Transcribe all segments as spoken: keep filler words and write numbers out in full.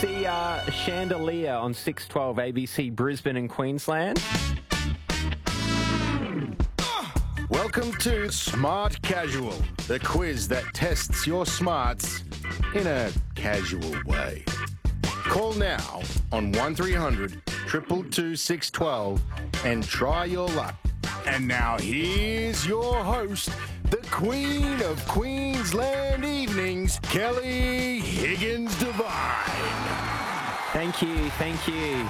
see uh, Chandelier on six twelve A B C Brisbane and Queensland. Welcome to Smart Casual, the quiz that tests your smarts in a casual way. Call now on one three hundred, two two two, six one two and try your luck. And now here's your host, the Queen of Queensland Evenings, Kelly Higgins Devine. Thank you, thank you.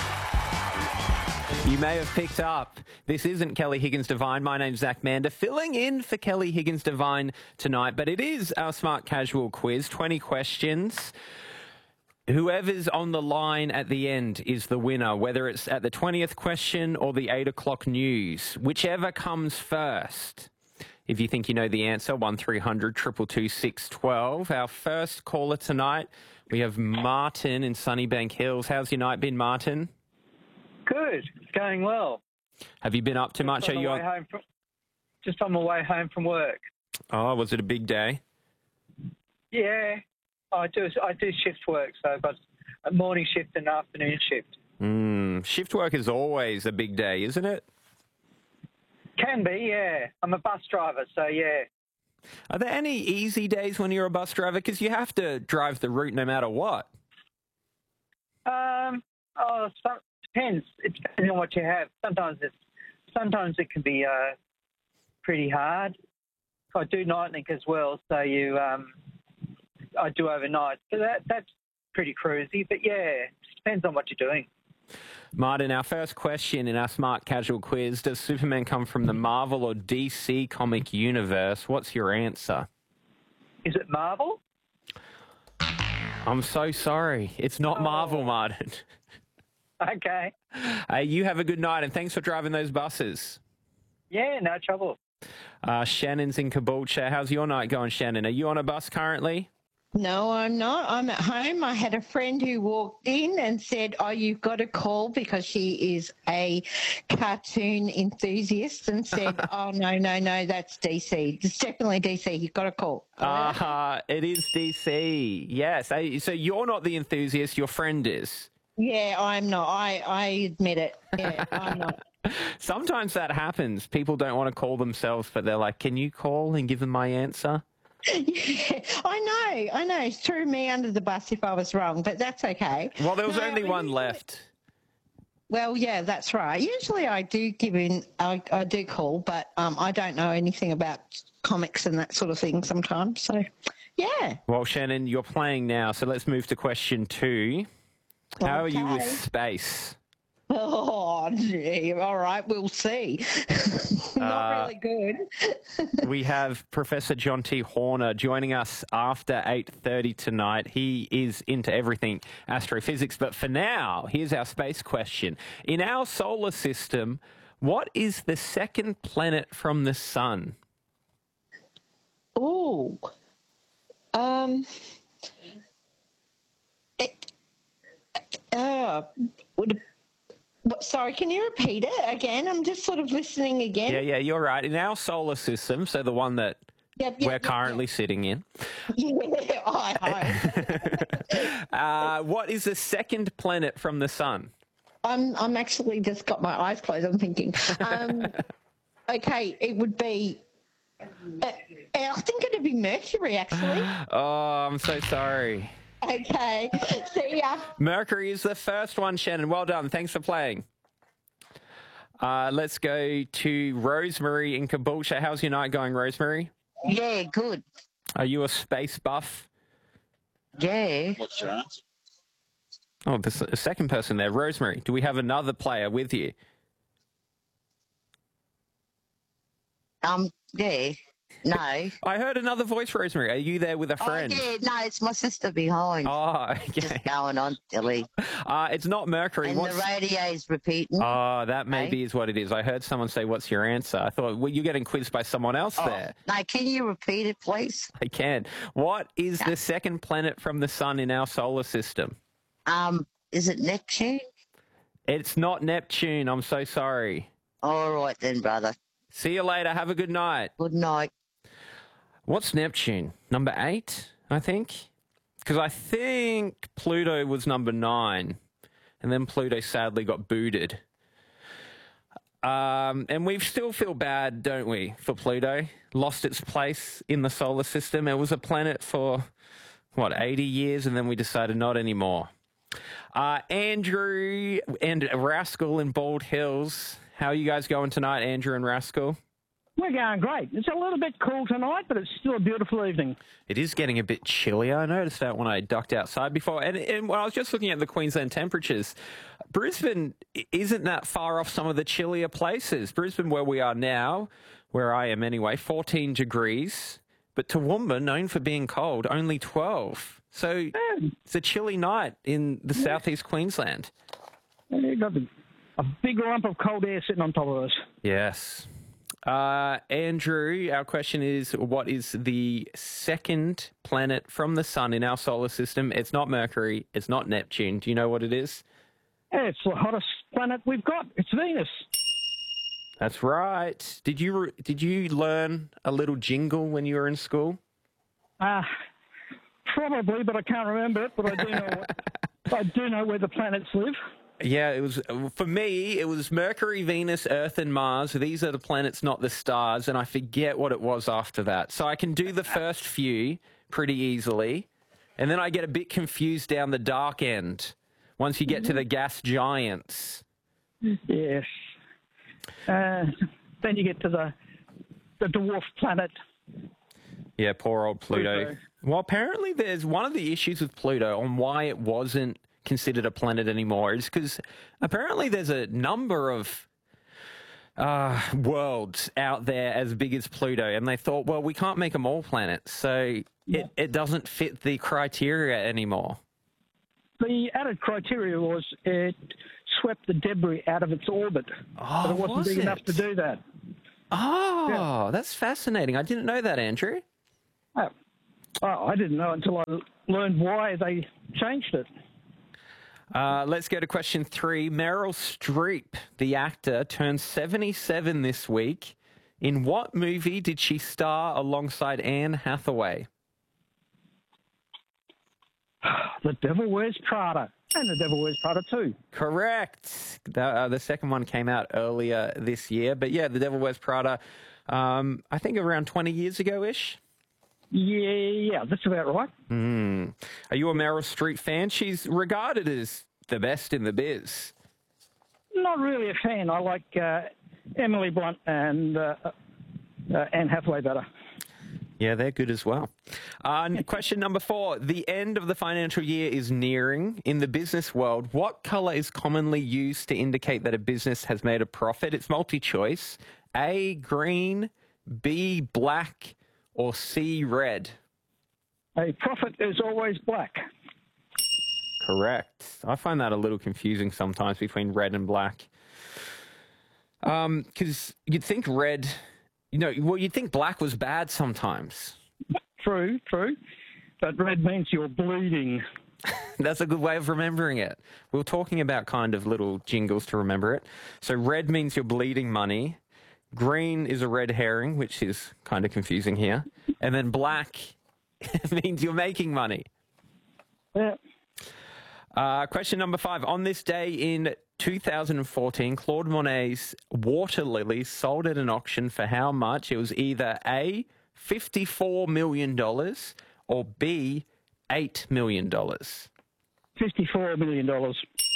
You may have picked up, this isn't Kelly Higgins Devine. My name's Zach Mander, filling in for Kelly Higgins Devine tonight. But it is our Smart Casual quiz, twenty questions. Whoever's on the line at the end is the winner, whether it's at the twentieth question or the eight o'clock news. Whichever comes first. If you think you know the answer, one three hundred, two two two, six one two. Our first caller tonight, we have Martin in Sunnybank Hills. How's your night been, Martin? Good. It's going well. Have you been up too much? Just on, Are you the way on... home from, just on my way home from work. Oh, was it a big day? Yeah. I do I do shift work, so I've got a morning shift and an afternoon shift. Mm, shift work is always a big day, isn't it? Can be, yeah. I'm a bus driver, so yeah. Are there any easy days when you're a bus driver? Because you have to drive the route no matter what. Um. Oh, some, depends. It depends on what you have. Sometimes it's sometimes it can be uh, pretty hard. I do nightnik as well, so you um, I do overnight. So that that's pretty cruisy. But yeah, it depends on what you're doing. Martin, our first question in our Smart Casual quiz, does Superman come from the Marvel or D C comic universe? What's your answer? Is it Marvel? I'm so sorry. It's not Oh. Marvel, Martin. Okay. Hey, you have a good night, and thanks for driving those buses. Yeah, no trouble. Uh, Shannon's in Caboolture. How's your night going, Shannon? Are you on a bus currently? No, I'm not. I'm at home. I had a friend who walked in and said, oh, you've got to call because she is a cartoon enthusiast and said, oh, no, no, no, that's D C. It's definitely D C. You've got to call. Uh, it is D C. Yes. Hey, so you're not the enthusiast. Your friend is. Yeah, I'm not. I, I admit it. Yeah, I'm not. Sometimes that happens. People don't want to call themselves, but they're like, can you call and give them my answer? Yeah, I know. I know. Threw me under the bus if I was wrong, but that's okay. Well, there was No, only I one usually- left. Well, yeah, that's right. Usually I do give in, I, I do call, but um, I don't know anything about comics and that sort of thing sometimes. So, yeah. Well, Shannon, you're playing now, so let's move to question two. How are you with Okay. space? Oh, gee. All right, we'll see. Not Uh, really good. We have Professor John T. Horner joining us after eight thirty tonight. He is into everything astrophysics. But for now, here's our space question. In our solar system, what is the second planet from the sun? Oh. Um. It, uh, would, what, sorry, can you repeat it again? I'm just sort of listening again. Yeah, yeah, you're right. In our solar system, so the one that Yep, yep, we're yep, currently sitting in, yep. Yeah, I hope. uh, what is the second planet from the sun? I'm I'm actually just got my eyes closed. I'm thinking. Um, okay, it would be. Uh, I think it'd be Mercury, actually. Oh, I'm so sorry. Okay, see ya. Mercury is the first one, Shannon. Well done. Thanks for playing. Uh, let's go to Rosemary in Caboolture. How's your night going, Rosemary? Yeah, good. Are you a space buff? Yeah. Oh, there's a second person there. Rosemary, do we have another player with you? Um, yeah. No. I heard another voice, Rosemary. Are you there with a friend? Oh, yeah, no, it's my sister behind. Oh, Just okay. going on, silly. Uh, it's not Mercury. And What's... the radio's repeating. Oh, that maybe Hey? is what it is. I heard someone say, what's your answer? I thought, well, you're getting quizzed by someone else Oh, there. no, can you repeat it, please? I can. What is the second planet from the sun in our solar system? Um, is it Neptune? It's not Neptune. I'm so sorry. All right then, brother. See you later. Have a good night. Good night. What's Neptune? Number eight, I think? because I think Pluto was number nine, and then Pluto sadly got booted. Um, and we still feel bad, don't we, for Pluto? Lost its place in the solar system. It was a planet for, what, eighty years, and then we decided not anymore. Uh, Andrew and Rascal in Bald Hills. How are you guys going tonight, Andrew and Rascal? We're going great. It's a little bit cool tonight, but it's still a beautiful evening. It is getting a bit chilly. I noticed that when I ducked outside before. And, and when I was just looking at the Queensland temperatures, Brisbane isn't that far off some of the chillier places. Brisbane, where we are now, where I am anyway, fourteen degrees. But Toowoomba, known for being cold, only twelve. So Yeah. it's a chilly night in the southeast Queensland. You've got a big lump of cold air sitting on top of us. Yes. Uh, Andrew, our question is, what is the second planet from the sun in our solar system? It's not Mercury. It's not Neptune. Do you know what it is? It's the hottest planet we've got. It's Venus. That's right. Did you did you learn a little jingle when you were in school? Uh, probably, but I can't remember it. But I do know what, I do know where the planets live. Yeah, it was for me. It was Mercury, Venus, Earth, and Mars. These are the planets, not the stars. And I forget what it was after that. So I can do the first few pretty easily, and then I get a bit confused down the dark end once you get to the gas giants. Yes. Uh, then you get to the the dwarf planet. Yeah, poor old Pluto. Pluto. Well, apparently there's one of the issues with Pluto on why it wasn't considered a planet anymore is because apparently there's a number of uh, worlds out there as big as Pluto, and they thought, well, we can't make them all planets, so Yeah. it, it doesn't fit the criteria anymore. The added criteria was it swept the debris out of its orbit, Oh, but it wasn't was big enough it? to do that. Oh, that's fascinating. I didn't know that, Andrew. Oh, oh, I didn't know until I learned why they changed it. Uh, let's go to question three. Meryl Streep, the actor, turned seventy-seven this week. In what movie did she star alongside Anne Hathaway? The Devil Wears Prada. And The Devil Wears Prada too. Correct. The, uh, the second one came out earlier this year. But yeah, The Devil Wears Prada, um, I think around twenty years ago-ish. Yeah, yeah, that's about right. Mm. Are you a Meryl Streep fan? She's regarded as the best in the biz. Not really a fan. I like uh, Emily Blunt and uh, uh, Anne Hathaway better. Yeah, they're good as well. Uh, question number four. The end of the financial year is nearing. In the business world, what colour is commonly used to indicate that a business has made a profit? It's multi-choice. A, green, B, black, or C, red? A profit is always black. Correct. I find that a little confusing sometimes between red and black. Um, because you'd think red, you know, well, you'd think black was bad sometimes. True, true. But red means you're bleeding. That's a good way of remembering it. We were talking about kind of little jingles to remember it. So red means you're bleeding money. Green is a red herring, which is kind of confusing here. And then black means you're making money. Yeah. Uh, question number five. On this day in two thousand fourteen, Claude Monet's Water Lilies sold at an auction for how much? It was either A, fifty-four million dollars, or B, eight million dollars. fifty-four million dollars.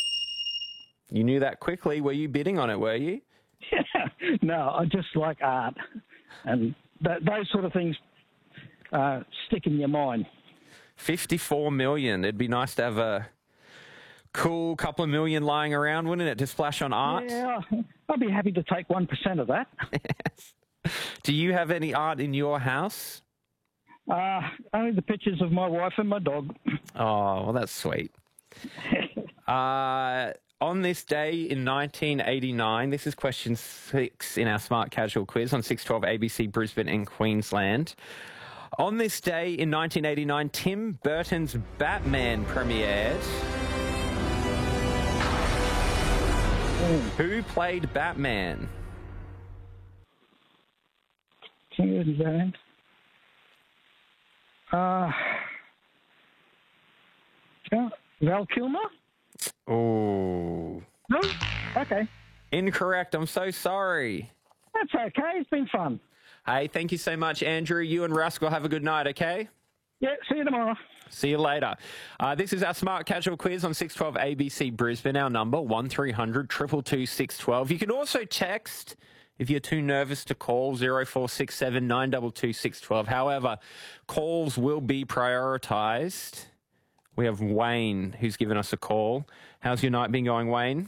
You knew that quickly. Were you bidding on it, were you? No, I just like art. And that, those sort of things uh, stick in your mind. fifty-four million. It'd be nice to have a cool couple of million lying around, wouldn't it, to splash on art? Yeah, I'd be happy to take one percent of that. Yes. Do you have any art in your house? Uh, only the pictures of my wife and my dog. Oh, well, that's sweet. uh, on this day in nineteen eighty-nine, this is question six in our Smart Casual quiz on six twelve A B C Brisbane and Queensland. On this day in nineteen eighty-nine, Tim Burton's Batman premiered. Who played Batman? King of the Band. Uh, Yeah. Val Kilmer? Oh, No? Okay. incorrect. I'm so sorry. That's okay. It's been fun. Hey, thank you so much, Andrew. You and Rascal have a good night, okay? Yeah, see you tomorrow. See you later. Uh, this is our Smart Casual quiz on six twelve A B C Brisbane. Our number, one three hundred two two two six one two. You can also text if you're too nervous to call, zero four six seven nine two two six one two. However, calls will be prioritised. We have Wayne who's given us a call. How's your night been going, Wayne?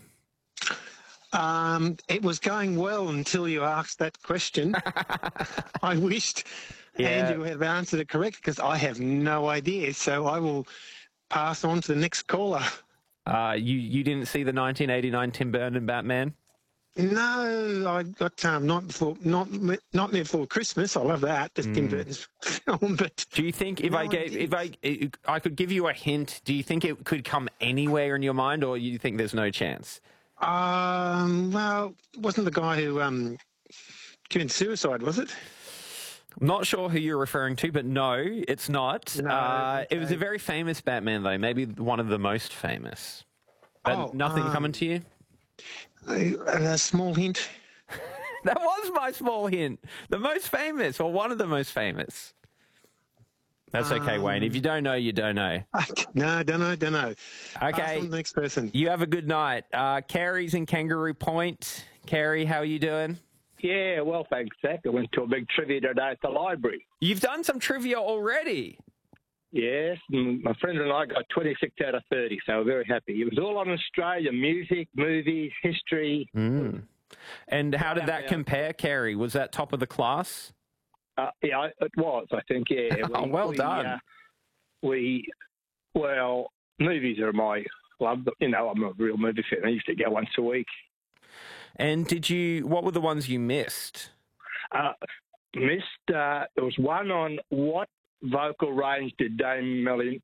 Um, it was going well until you asked that question. I wished Yeah. Andrew had answered it correctly because I have no idea. So I will pass on to the next caller. Uh, you, you didn't see the nineteen eighty-nine Tim Burton Batman? No, I got um, not before, not not before Christmas. I love that. That's Tim Burton's film. But Do you think if No, I I gave, if I, I could give you a hint, do you think it could come anywhere in your mind, or you think there's no chance? um, well, wasn't the guy who um committed suicide? Was it? I'm not sure who you're referring to, but no, it's not. No, uh, It was a okay. very famous Batman, though, maybe one of the most famous. But Oh, nothing um, coming to you? A, a small hint. That was my small hint. The most famous, or one of the most famous. That's okay, Wayne. If you don't know, you don't know. No, don't know, don't know. Pass Okay. on to the next person. You have a good night. Uh, Carrie's in Kangaroo Point. Carrie, how are you doing? Yeah, well, thanks, Zach. I went to a big trivia today at the library. You've done some trivia already. Yes, and my friend and I got twenty-six out of thirty, so we're very happy. It was all on Australia, music, movies, history. Mm. And how did that Yeah. compare, Carrie? Was that top of the class? Uh, yeah, it was, I think, yeah. Oh, well we, done. Uh, we, well, movies are my love. You know, I'm a real movie fan. I used to go once a week. And did you? What were the ones you missed? Uh, missed, uh, there was one on what vocal range did Dame Melanie